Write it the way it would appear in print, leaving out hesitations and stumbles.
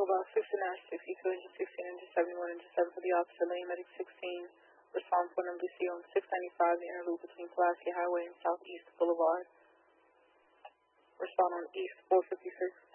about 60, 62, engine 16, engine 71, engine 7 for the officer, lane medic 16. Respond for number C on 695, the interloop between Pulaski Highway and Southeast Boulevard. Respond on East 456.